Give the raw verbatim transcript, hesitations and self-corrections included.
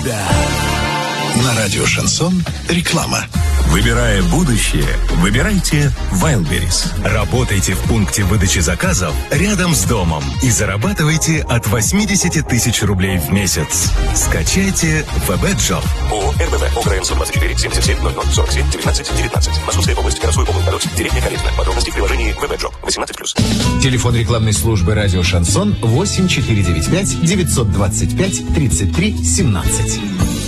себя. На радио «Шансон» реклама. Выбирая будущее, выбирайте Wildberries. Работайте в пункте выдачи заказов рядом с домом и зарабатывайте от восемьдесят тысяч рублей в месяц. Скачайте вэ бэ джоб. ООО РБВ, ОГРН сто двадцать четыре, семьдесят семь, ноль ноль, сорок семь, девятнадцать, девятнадцать. Московская область, городской округ, город, деревня Калитина. Подробности в приложении вэ бэ джоб. восемнадцать плюс. Телефон рекламной службы «Радио Шансон» восемь четыре девять пять девятьсот двадцать пять тридцать три семнадцать.